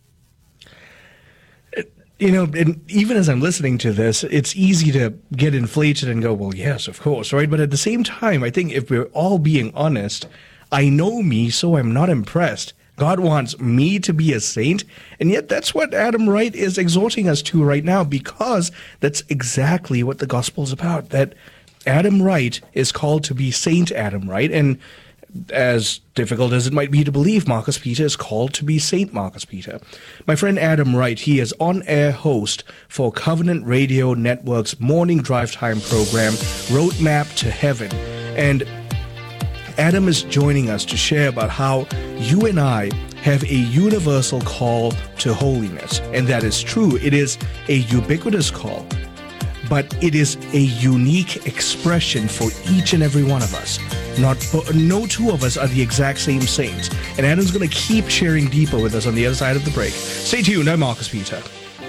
You know, and even as I'm listening to this, it's easy to get inflated and go, well, yes, of course, right? But at the same time, I think if we're all being honest, I know me, so I'm not impressed. God wants me to be a saint, and yet that's what Adam Wright is exhorting us to right now, because that's exactly what the gospel is about, that Adam Wright is called to be Saint Adam Wright, and as difficult as it might be to believe, Marcus Peter is called to be Saint Marcus Peter. My friend Adam Wright, he is on-air host for Covenant Radio Network's morning drive time program, Roadmap to Heaven. And Adam is joining us to share about how you and I have a universal call to holiness. And that is true. It is a ubiquitous call, but it is a unique expression for each and every one of us. No two of us are the exact same saints. And Adam's going to keep sharing deeper with us on the other side of the break. Stay tuned. I'm Marcus Peter.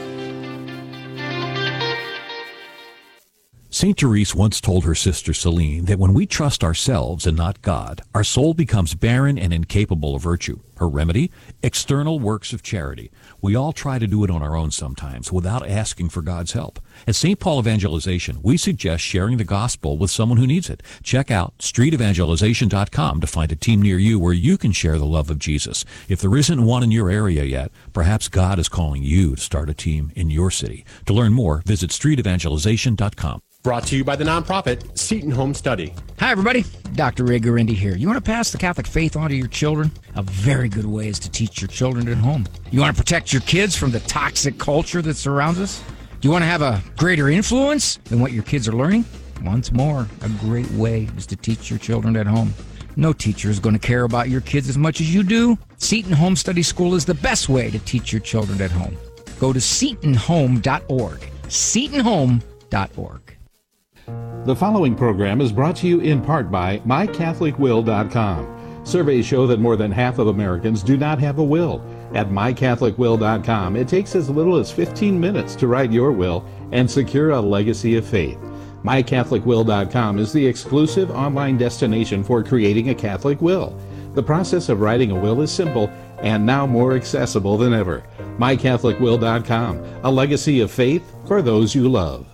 St. Therese once told her sister Celine that when we trust ourselves and not God, our soul becomes barren and incapable of virtue. Her remedy? External works of charity. We all try to do it on our own sometimes without asking for God's help. At St. Paul Evangelization, we suggest sharing the gospel with someone who needs it. Check out streetevangelization.com to find a team near you where you can share the love of Jesus. If there isn't one in your area yet, perhaps God is calling you to start a team in your city. To learn more, visit streetevangelization.com. Brought to you by the nonprofit Seton Home Study. Hi, everybody. Dr. Ray Guarendi here. You want to pass the Catholic faith on to your children? A very good way is to teach your children at home. You want to protect your kids from the toxic culture that surrounds us? Do you want to have a greater influence than what your kids are learning? Once more, a great way is to teach your children at home. No teacher is going to care about your kids as much as you do. Seton Home Study School is the best way to teach your children at home. Go to setonhome.org. setonhome.org. The following program is brought to you in part by MyCatholicWill.com. Surveys show that more than half of Americans do not have a will. At MyCatholicWill.com, it takes as little as 15 minutes to write your will and secure a legacy of faith. MyCatholicWill.com is the exclusive online destination for creating a Catholic will. The process of writing a will is simple and now more accessible than ever. MyCatholicWill.com, a legacy of faith for those you love.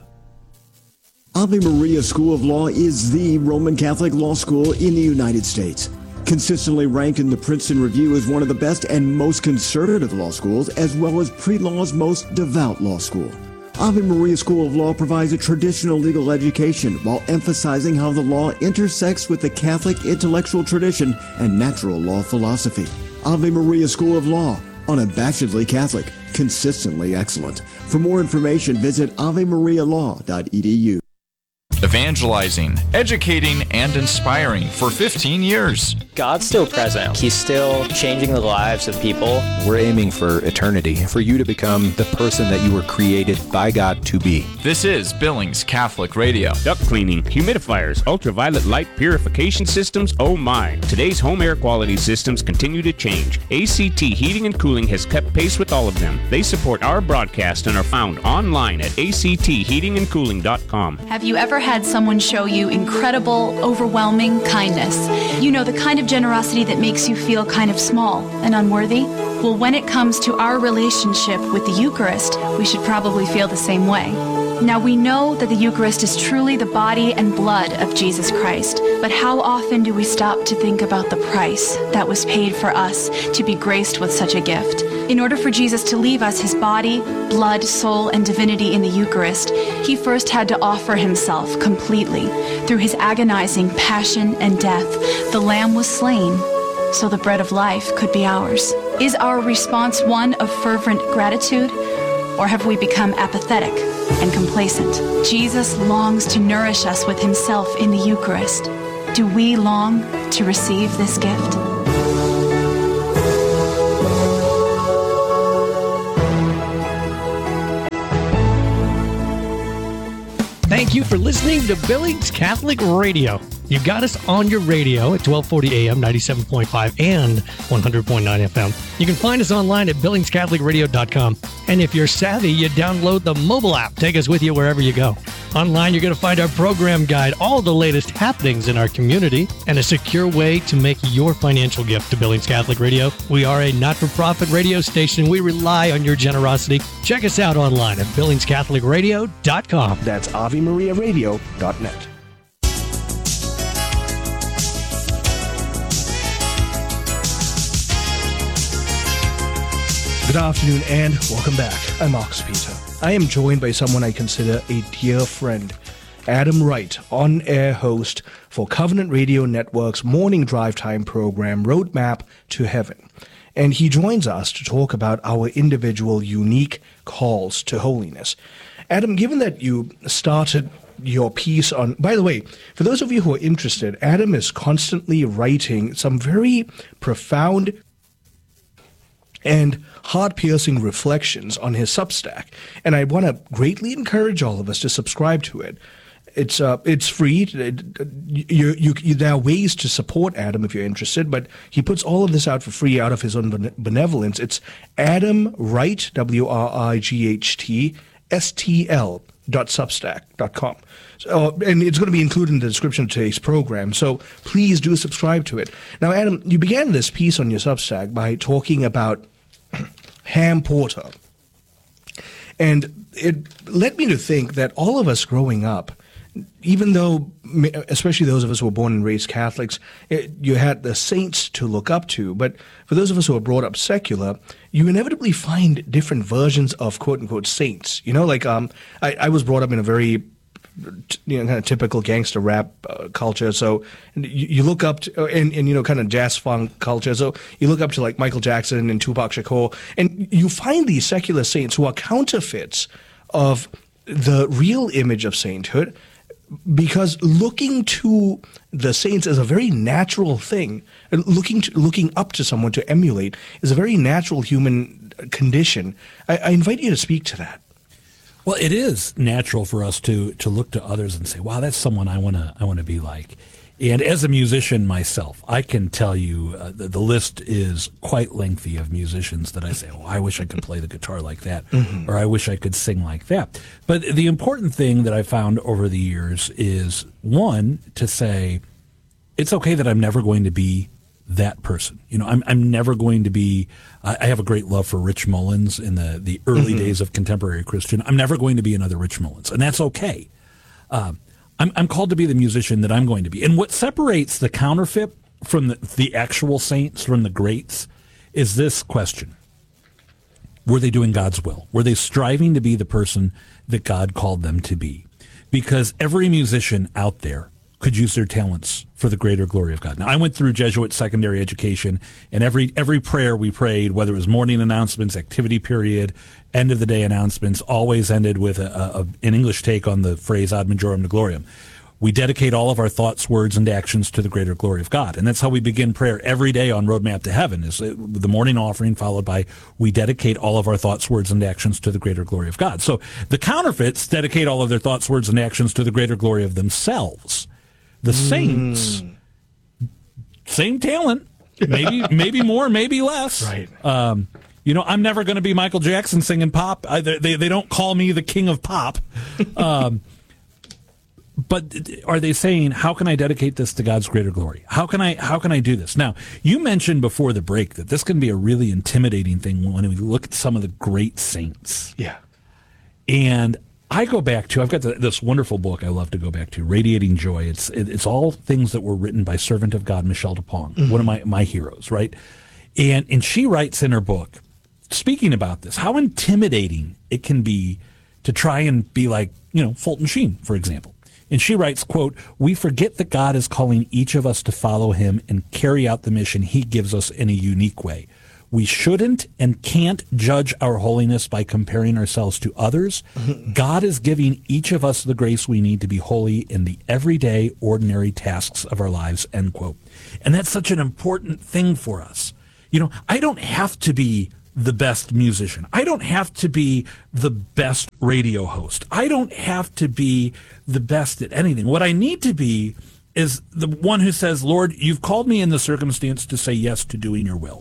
Ave Maria School of Law is the Roman Catholic law school in the United States. Consistently ranked in the Princeton Review as one of the best and most conservative law schools, as well as pre-law's most devout law school. Ave Maria School of Law provides a traditional legal education while emphasizing how the law intersects with the Catholic intellectual tradition and natural law philosophy. Ave Maria School of Law, unabashedly Catholic, consistently excellent. For more information, visit avemarialaw.edu. Evangelizing, educating, and inspiring for 15 years. God's still present. He's still changing the lives of people. We're aiming for eternity, for you to become the person that you were created by God to be. This is Billings Catholic Radio. Duct cleaning, humidifiers, ultraviolet light purification systems, oh my. Today's home air quality systems continue to change. ACT Heating and Cooling has kept pace with all of them. They support our broadcast and are found online at actheatingandcooling.com. Have you ever had someone show you incredible, overwhelming kindness? You know, the kind of generosity that makes you feel kind of small and unworthy? Well, when it comes to our relationship with the Eucharist, we should probably feel the same way. Now, we know that the Eucharist is truly the body and blood of Jesus Christ, but how often do we stop to think about the price that was paid for us to be graced with such a gift? In order for Jesus to leave us his body, blood, soul, and divinity in the Eucharist, he first had to offer himself completely. Through his agonizing passion and death, the Lamb was slain, so the bread of life could be ours. Is our response one of fervent gratitude, or have we become apathetic and complacent? Jesus longs to nourish us with himself in the Eucharist. Do we long to receive this gift? Thank you for listening to Billings Catholic Radio. You got us on your radio at 1240 AM, 97.5 and 100.9 FM. You can find us online at billingscatholicradio.com. And if you're savvy, you download the mobile app. Take us with you wherever you go. Online, you're going to find our program guide, all the latest happenings in our community, and a secure way to make your financial gift to Billings Catholic Radio. We are a not-for-profit radio station. We rely on your generosity. Check us out online at billingscatholicradio.com. That's AveMariaRadio.net. Good afternoon and welcome back. I'm Marcus Peter. I am joined by someone I consider a dear friend, Adam Wright, on-air host for Covenant Radio Network's morning drive time program, Roadmap to Heaven. And he joins us to talk about our individual unique calls to holiness. Adam, given that you started your piece on, by the way, for those of you who are interested, Adam is constantly writing some very profound and heart-piercing reflections on his Substack, and I want to greatly encourage all of us to subscribe to it. It's free. There are ways to support Adam if you're interested, but he puts all of this out for free out of his own benevolence. It's Adam Wright, WRIGHT, STL.substack.com. And it's going to be included in the description of today's program, so please do subscribe to it. Now, Adam, you began this piece on your Substack by talking about ham porter. And it led me to think that all of us growing up, even though, especially those of us who were born and raised Catholics, you had the saints to look up to. But for those of us who are brought up secular, you inevitably find different versions of quote-unquote saints. You know, like I was brought up in a very kind of typical gangster rap culture. So you look up to, and kind of jazz funk culture. So you look up to like Michael Jackson and Tupac Shakur, and you find these secular saints who are counterfeits of the real image of sainthood, because looking to the saints is a very natural thing. Looking up to someone to emulate is a very natural human condition. I invite you to speak to that. Well, it is natural for us to look to others and say, "Wow, that's someone I want to be like." And as a musician myself, I can tell you the list is quite lengthy of musicians that I say, "Oh, I wish I could play the guitar like that," or "I wish I could sing like that." But the important thing that I found over the years is, one, to say it's okay that I'm never going to be that person. I'm never going to be. I have a great love for Rich Mullins in the early days of contemporary Christian. I'm never going to be another Rich Mullins, and that's okay. I'm called to be the musician that I'm going to be. And what separates the counterfeit from the actual saints, from the greats, is this question. Were they doing God's will? Were they striving to be the person that God called them to be? Because every musician out there could use their talents for the greater glory of God. Now, I went through Jesuit secondary education, and every prayer we prayed, whether it was morning announcements, activity period, end of the day announcements, always ended with an English take on the phrase ad majorem de gloriam. We dedicate all of our thoughts, words, and actions to the greater glory of God. And that's how we begin prayer every day on Roadmap to Heaven, is the morning offering followed by we dedicate all of our thoughts, words, and actions to the greater glory of God. So the counterfeits dedicate all of their thoughts, words, and actions to the greater glory of themselves. The saints, same talent, maybe more, maybe less. Right. I'm never going to be Michael Jackson singing pop. They don't call me the king of pop. But are they saying, how can I dedicate this to God's greater glory? How can I do this? Now, you mentioned before the break that this can be a really intimidating thing when we look at some of the great saints. Yeah. And I go back to, I've got this wonderful book I love to go back to, Radiating Joy. It's all things that were written by servant of God, Michelle DuPong, one of my heroes, right? And she writes in her book, speaking about this, how intimidating it can be to try and be like, Fulton Sheen, for example. And she writes, quote, "We forget that God is calling each of us to follow him and carry out the mission he gives us in a unique way. We shouldn't and can't judge our holiness by comparing ourselves to others. God is giving each of us the grace we need to be holy in the everyday, ordinary tasks of our lives," end quote. And that's such an important thing for us. I don't have to be the best musician. I don't have to be the best radio host. I don't have to be the best at anything. What I need to be is the one who says, Lord, you've called me in the circumstance to say yes to doing your will.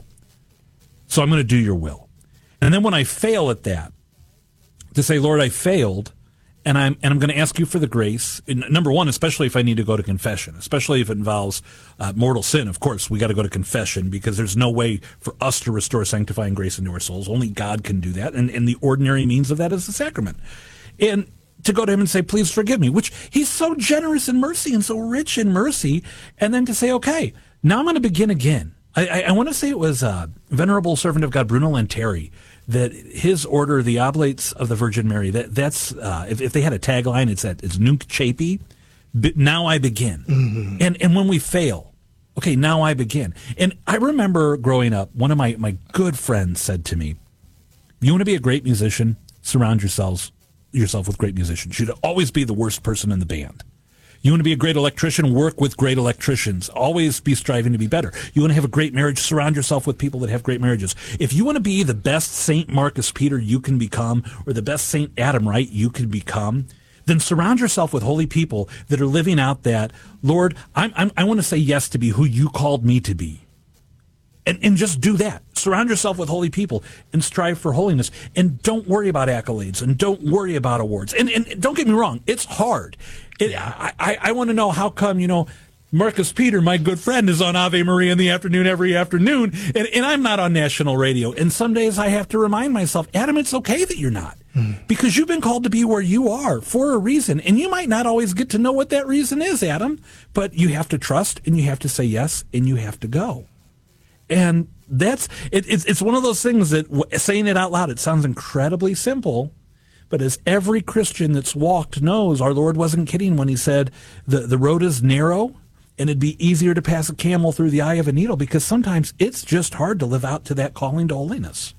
So I'm going to do your will. And then when I fail at that, to say, Lord, I failed, and I'm going to ask you for the grace. And number one, especially if I need to go to confession, especially if it involves mortal sin. Of course, we got to go to confession because there's no way for us to restore sanctifying grace into our souls. Only God can do that, and the ordinary means of that is the sacrament. And to go to him and say, please forgive me, which he's so generous in mercy and so rich in mercy, and then to say, okay, now I'm going to begin again. I want to say it was Venerable Servant of God, Bruno Lanteri, that his order, the Oblates of the Virgin Mary, that's if they had a tagline, it's Nunc Chapi, now I begin. Mm-hmm. And when we fail, okay, now I begin. And I remember growing up, one of my good friends said to me, you want to be a great musician? Surround yourself with great musicians. You should always be the worst person in the band. You want to be a great electrician? Work with great electricians. Always be striving to be better. You want to have a great marriage? Surround yourself with people that have great marriages. If you want to be the best Saint Marcus Peter you can become, or the best Saint Adam Wright you can become, then surround yourself with holy people that are living out that, Lord, I want to say yes to be who you called me to be. And just do that. Surround yourself with holy people and strive for holiness. And don't worry about accolades and don't worry about awards. And don't get me wrong, it's hard. I want to know how come, Marcus Peter, my good friend, is on Ave Maria in the afternoon every afternoon, and I'm not on national radio. And some days I have to remind myself, Adam, it's okay that you're not. Because you've been called to be where you are for a reason. And you might not always get to know what that reason is, Adam. But you have to trust, and you have to say yes, and you have to go. And it's one of those things that saying it out loud, it sounds incredibly simple, but as every Christian that's walked knows, our Lord wasn't kidding when he said the road is narrow and it'd be easier to pass a camel through the eye of a needle, because sometimes it's just hard to live out to that calling to holiness.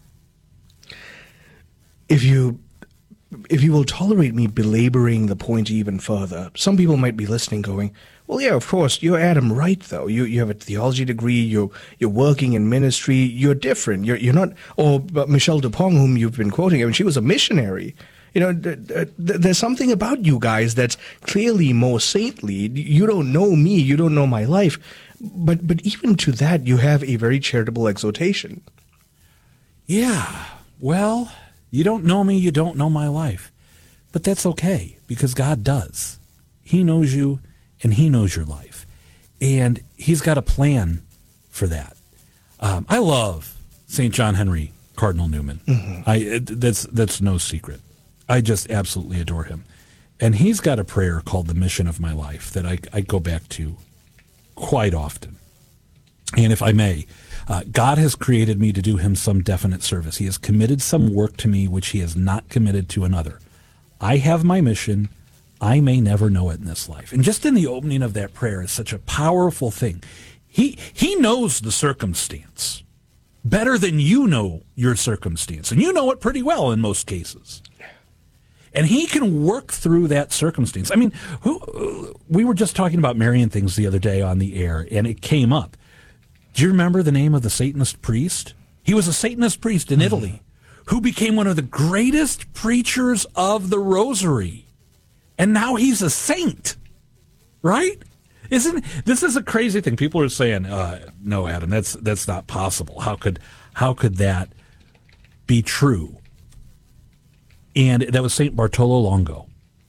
If you will tolerate me belaboring the point even further, some people might be listening going, well, yeah, of course, you're Adam Wright, though. You have a theology degree, you're working in ministry, you're different. You're not, or Michelle DuPong, whom you've been quoting, I mean, she was a missionary. There's something about you guys that's clearly more saintly. You don't know me, you don't know my life, but even to that, you have a very charitable exhortation. Yeah, well, you don't know me, you don't know my life. But that's okay, because God does. He knows you, and he knows your life. And he's got a plan for that. I love St. John Henry Cardinal Newman. Mm-hmm. That's no secret. I just absolutely adore him. And he's got a prayer called The Mission of My Life that I go back to quite often. And if I may, God has created me to do him some definite service. He has committed some work to me which he has not committed to another. I have my mission. I may never know it in this life. And just in the opening of that prayer is such a powerful thing. He knows the circumstance better than you know your circumstance. And you know it pretty well in most cases. And he can work through that circumstance. I mean, we were just talking about marrying things the other day on the air, and it came up. Do you remember the name of the Satanist priest? He was a Satanist priest in Italy who became one of the greatest preachers of the rosary. And now he's a saint, right? This is a crazy thing. People are saying, no, Adam, that's not possible. How could that be true? And that was St. Bartolo Longo.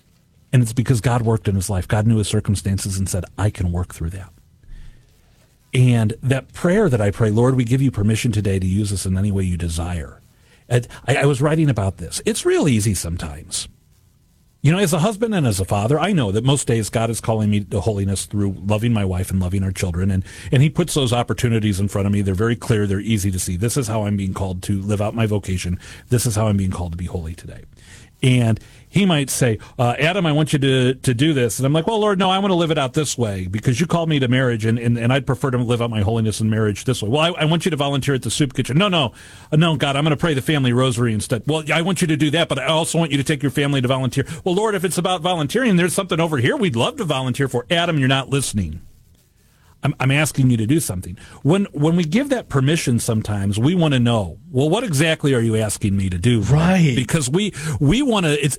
And it's because God worked in his life. God knew his circumstances and said, I can work through that. And that prayer that I pray, Lord, we give you permission today to use us in any way you desire. I was writing about this. It's real easy sometimes. You know, as a husband and as a father, I know that most days God is calling me to holiness through loving my wife and loving our children. And he puts those opportunities in front of me. They're very clear. They're easy to see. This is how I'm being called to live out my vocation. This is how I'm being called to be holy today. And he might say, Adam, I want you to do this. And I'm like, well, Lord, no, I want to live it out this way because you called me to marriage and I'd prefer to live out my holiness in marriage this way. Well, I want you to volunteer at the soup kitchen. No, God, I'm going to pray the family rosary instead. Well, I want you to do that, but I also want you to take your family to volunteer. Well, Lord, if it's about volunteering, there's something over here we'd love to volunteer for. Adam, you're not listening. I'm asking you to do something. When we give that permission, sometimes we want to know, well, what exactly are you asking me to do? Right. Because we want to,